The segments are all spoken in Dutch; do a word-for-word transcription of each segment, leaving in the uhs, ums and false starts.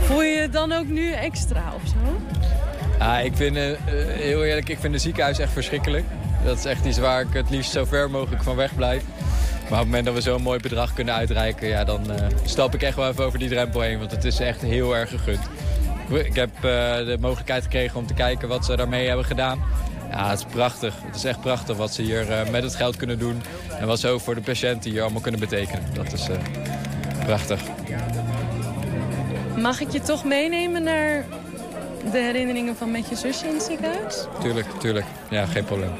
Voel je je dan ook nu extra of zo? Ja, ik vind, uh, heel eerlijk, ik vind het ziekenhuis echt verschrikkelijk. Dat is echt iets waar ik het liefst zo ver mogelijk van weg blijf. Maar op het moment dat we zo'n mooi bedrag kunnen uitreiken, ja, dan uh, stap ik echt wel even over die drempel heen. Want het is echt heel erg gegund. Ik heb uh, de mogelijkheid gekregen om te kijken wat ze daarmee hebben gedaan. Ja, het is prachtig. Het is echt prachtig wat ze hier uh, met het geld kunnen doen. En wat ze ook voor de patiënten hier allemaal kunnen betekenen. Dat is uh, prachtig. Mag ik je toch meenemen naar de herinneringen van met je zusje in het ziekenhuis? Tuurlijk, tuurlijk. Ja, geen probleem.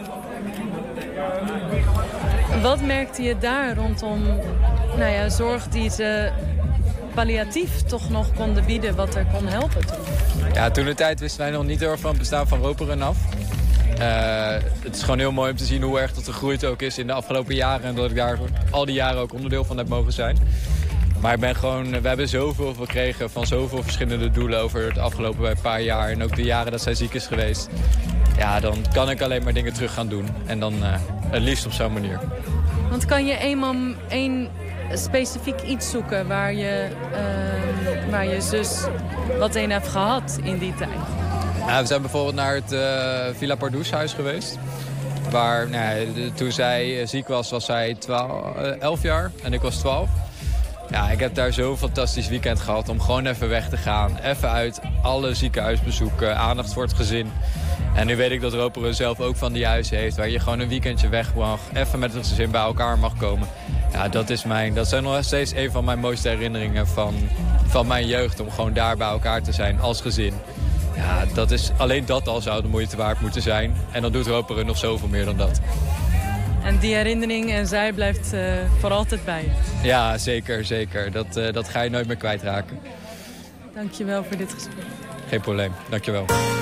Wat merkte je daar rondom nou ja, zorg die ze palliatief toch nog konden bieden, wat er kon helpen toen? Ja, toen de tijd wisten wij nog niet heel erg van het bestaan van Roperen af. Uh, het is gewoon heel mooi om te zien hoe erg dat gegroeid ook is in de afgelopen jaren. En dat ik daar al die jaren ook onderdeel van heb mogen zijn. Maar ik ben gewoon, we hebben zoveel gekregen van zoveel verschillende doelen over het afgelopen paar jaar. En ook de jaren dat zij ziek is geweest. Ja, dan kan ik alleen maar dingen terug gaan doen. En dan uh, het liefst op zo'n manier. Want kan je eenmaal één specifiek iets zoeken waar je, uh, waar je zus wat een heeft gehad in die tijd? Ja, we zijn bijvoorbeeld naar het uh, Villa Pardoes huis geweest. Waar, nou, de, toen zij ziek was, was zij twaalf, uh, elf jaar en ik was twaalf. Ja, ik heb daar zo'n fantastisch weekend gehad om gewoon even weg te gaan. Even uit alle ziekenhuisbezoeken, aandacht voor het gezin. En nu weet ik dat Roperen zelf ook van die huizen heeft, waar je gewoon een weekendje weg mag. Even met het gezin bij elkaar mag komen. Ja, dat is mijn, dat zijn nog steeds een van mijn mooiste herinneringen van, van mijn jeugd. Om gewoon daar bij elkaar te zijn als gezin. Ja, dat is, alleen dat al zou de moeite waard moeten zijn. En dan doet Roperen nog zoveel meer dan dat. En die herinnering en zij blijft uh, voor altijd bij je? Ja, zeker, zeker. Dat, uh, dat ga je nooit meer kwijtraken. Dank je wel voor dit gesprek. Geen probleem, dank je wel.